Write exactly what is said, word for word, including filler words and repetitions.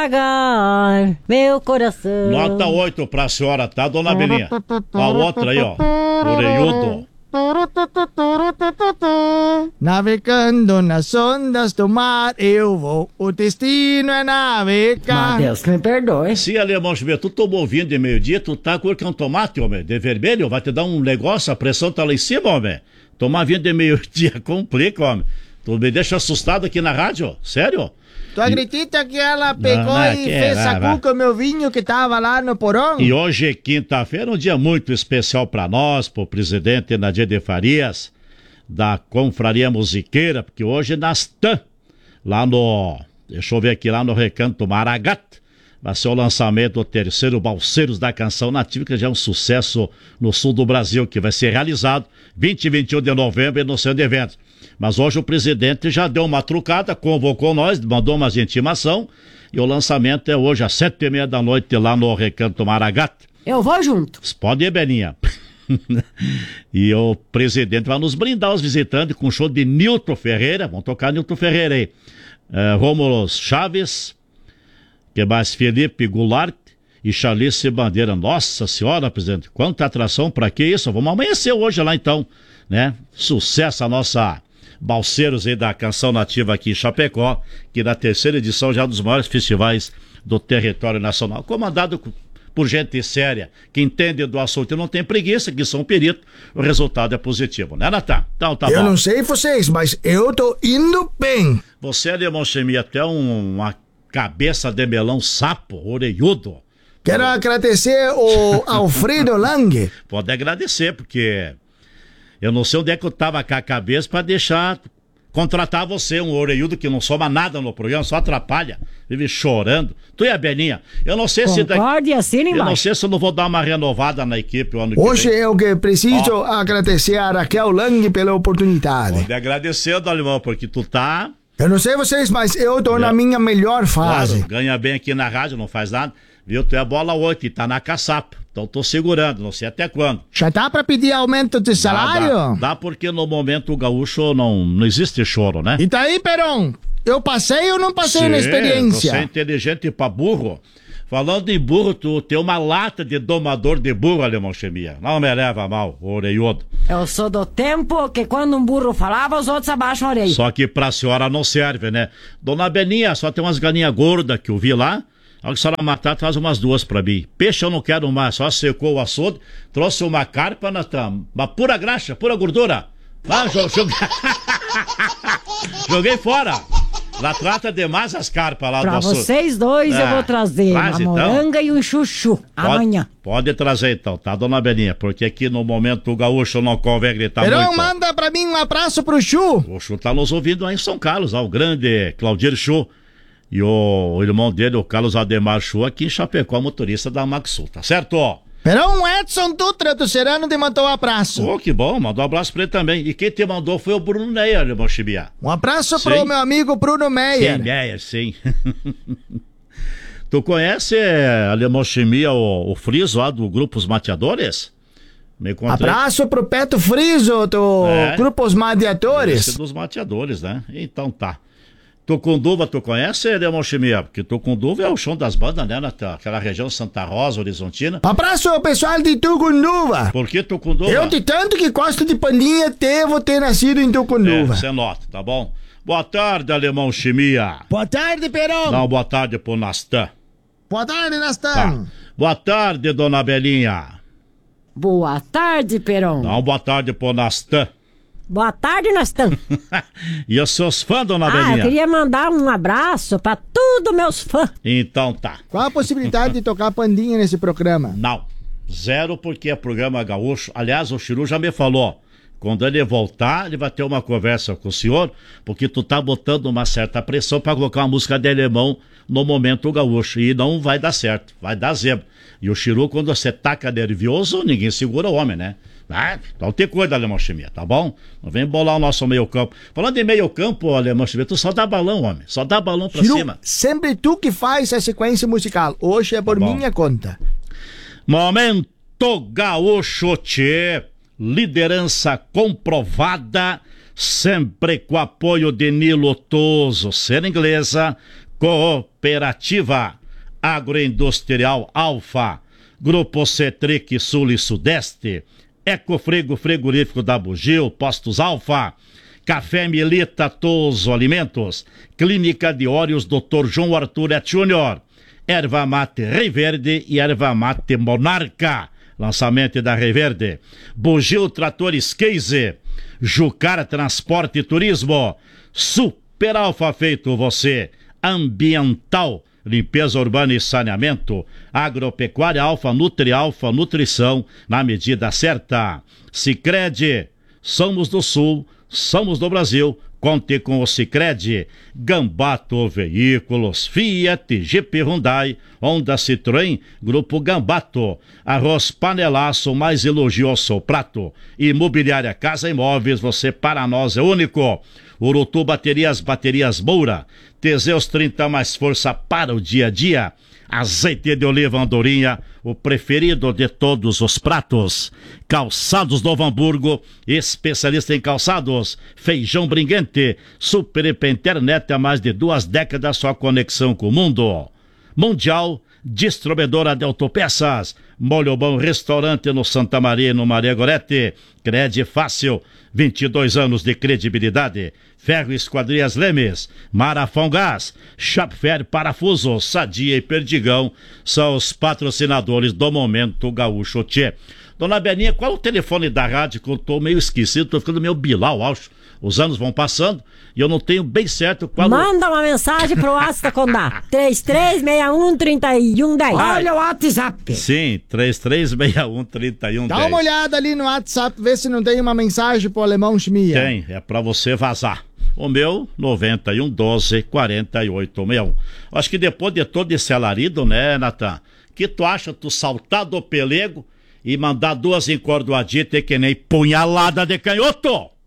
Pagar meu coração. Nota oito pra senhora, tá, dona Belinha? A outra aí, ó. Orelhudo. Navegando nas ondas do mar, eu vou. O destino é navegar. Mas Deus que me perdoe. Se, alemão, Chimia, tu tomou vinho de meio-dia, tu tá com um tomate, homem, de vermelho, vai te dar um negócio, a pressão tá lá em cima, homem. Tomar vinho de meio-dia complica, homem. Tu me deixa assustado aqui na rádio, sério? Tu acredita que ela pegou Não, não, e que fez é, sacu vai. com o meu vinho que tava lá no porão? E hoje é quinta-feira, um dia muito especial pra nós, pro presidente Nadir de Farias, da Confraria Musiqueira, porque hoje nas T A M, lá no, deixa eu ver aqui, lá no Recanto Maragat, vai ser o lançamento do terceiro Balseiros da Canção Nativa, que já é um sucesso no sul do Brasil, que vai ser realizado vinte e vinte e um de novembro no centro de eventos. Mas hoje o presidente já deu uma trucada, convocou nós, mandou umas intimação, e o lançamento é hoje às sete e meia da noite lá no Recanto Maragat. Eu vou junto. Pode ir, Belinha. E o presidente vai nos brindar os visitantes com o show de Nilton Ferreira. Vamos tocar Nilton Ferreira aí. Uh, Rômulo Chaves, que mais? Felipe Goulart e Charlize Bandeira. Nossa senhora, presidente, quanta atração, pra que isso? Vamos amanhecer hoje lá então, né? Sucesso a nossa Balseiros aí da Canção Nativa aqui em Chapecó, que na terceira edição já é um dos maiores festivais do território nacional, comandado por gente séria, que entende do assunto e não tem preguiça, que são peritos, o resultado é positivo, né, Natan? Então tá bom. Eu não sei vocês, mas eu tô indo bem. Você, alemão, Chimia, até um, uma cabeça de melão sapo, orelhudo. Quero agradecer o Alfredo Lange. Pode agradecer, porque eu não sei onde é que eu tava com a cabeça pra deixar contratar você, um orelhudo que não soma nada no programa, só atrapalha, vive chorando. Tu e a Belinha, eu não sei se... Concorde e assina Eu embaixo. não sei se eu não vou dar uma renovada na equipe o ano que Hoje vem. eu que preciso agradecer a Raquel Lange pela oportunidade. Pode agradecer, Alemão, porque tu tá... Eu não sei vocês, mas eu tô Já- na minha melhor fase. Claro, ganha bem aqui na rádio, não faz nada. Viu? Tu é bola oito e tá na caçapa. Então tô segurando, não sei até quando. Já dá pra pedir aumento de salário? Dá, dá, dá porque no momento o gaúcho não, não existe choro, né? E daí, Peron? Eu passei ou não passei na Sim, experiência? Você é inteligente pra burro. Falando em burro, tu tem uma lata de domador de burro, Alemão Chimia. Não me leva mal, orelhudo. Eu sou do tempo que quando um burro falava, os outros abaixam a orelha. Só que pra senhora não serve, né? Dona Beninha, só tem umas galinhas gordas que eu vi lá. A hora que a senhora matar, traz umas duas pra mim. Peixe eu não quero mais, só secou o açude. Trouxe uma carpa, Natan. Uma pura graxa, pura gordura. Ah, jo- joguei... Joguei fora. Lá trata demais as carpas lá Pra do açude. vocês dois eu Ah, vou trazer traz, uma então. moranga e um chuchu amanhã. Pode, pode trazer então, tá, dona Beninha? Porque aqui no momento o gaúcho não convém gritar Peron, muito. manda pra mim um abraço pro Chu. O Chu tá nos ouvindo aí em São Carlos, ó, o grande Claudir Chu. E o, o irmão dele, o Carlos Ademar Chu, aqui em Chapecó, motorista da Maxul, tá certo? Ó. Peron, Edson Dutra do Serrano te mandou um abraço. Oh, que bom, mandou um abraço pra ele também. E quem te mandou foi o Bruno Neyer, irmão Chibia. Um abraço Sim. pro meu amigo Bruno Meyer. Sim, Neyer, sim. Tu conhece, Alemão Chimia, o, o Friso lá do Grupo Os Mateadores? Me encontrei. Abraço pro Peto Friso do É. Grupo Os Mateadores. Esse dos mateadores, né? Então tá. Tucunduva, tu conhece, Alemão Chimia? Porque Tucunduva é o chão das bandas, né? Naquela região Santa Rosa, Horizontina. Abraço ao pessoal de Tucunduva. Por que Tucunduva? Eu de tanto que gosto de pandinha, devo ter nascido em É, Tucunduva. você nota, tá bom? Boa tarde, Alemão Chimia. Boa tarde, Peron. Dá uma boa tarde pro Nastan. Boa tarde, Nastan. Tá. Boa tarde, dona Belinha. Boa tarde, Peron. Dá uma boa tarde pro Nastan. Boa tarde, Nastan. E os seus fãs, dona Ah, eu Belinha? queria mandar um abraço pra todos meus fãs. Então tá. Qual a possibilidade de tocar pandinha nesse programa? Não. Zero porque é programa gaúcho. Aliás, o Chiru já me falou. Quando ele voltar, ele vai ter uma conversa com o senhor, porque tu tá botando uma certa pressão pra colocar uma música de alemão no momento gaúcho. E não vai dar certo. Vai dar zebra. E o Chiru, quando você taca nervioso, ninguém segura o homem, né? Ah, então tem coisa, Alemão Chimia, tá bom? Não vem bolar o nosso meio campo. Falando em meio campo, Alemão Chimia, tu só dá balão, homem. Só dá balão pra Chiru, cima. sempre tu que faz a sequência musical. Hoje é por Tá bom. minha conta. Momento gaúcho, tchê. Liderança comprovada, sempre com apoio de Nilo Toso, ser inglesa, Cooperativa Agroindustrial Alfa, Grupo Cetric Sul e Sudeste, Ecofrego Frigorífico da Bugio, Postos Alfa, Café Milita Toso Alimentos, Clínica de Óleos doutor João Arthur Et Júnior, Erva Mate Reverde e Erva Mate Monarca, lançamento da Reverde, Bugio Tratores Case, Jucar Transporte e Turismo, Super Alfa Feito Você, Ambiental, limpeza urbana e saneamento, Agropecuária Alfa Nutri Alfa Nutrição na medida certa. Sicredi, somos do Sul, somos do Brasil, conte com o Sicredi. Gambato Veículos, Fiat, Jeep Hyundai, Honda Citroën, Grupo Gambato, Arroz Panelaço, mais elogioso prato. Imobiliária Casa Imóveis, você para nós é único. Urutu Baterias, Baterias Moura, Teseus trinta mais força para o dia a dia. Azeite de oliva Andorinha, o preferido de todos os pratos. Calçados Novo Hamburgo, especialista em calçados. Feijão Bringuente, Super I P Internet há mais de duas décadas, sua conexão com o mundo. Mundial, distribuidora de autopeças. Molho Bom Restaurante no Santa Maria e no Maria Gorete. Crede Fácil, vinte e dois anos de credibilidade. Ferro Esquadrias Lemes, Marafão Gás, Shopfair Parafusos, Sadia e Perdigão são os patrocinadores do Momento Gaúcho Tchê. Dona Beninha, qual é o telefone da rádio que eu tô meio esquecido, tô ficando meio Bilal, acho. Os anos vão passando e eu não tenho bem certo qual... Manda uma mensagem pro WhatsApp da Condá. três três seis um, três um um zero. Olha o WhatsApp. Sim, três três seis um, três um um zero. Dá uma olhada ali no WhatsApp, vê se não tem uma mensagem pro Alemão Chimia. Tem, é pra você vazar. O meu, nove um um doze, quatro oito seis um. Acho que depois de todo esse alarido, né, Natan? Que tu acha tu saltar do pelego e mandar duas encordoaditas que nem punhalada de canhoto?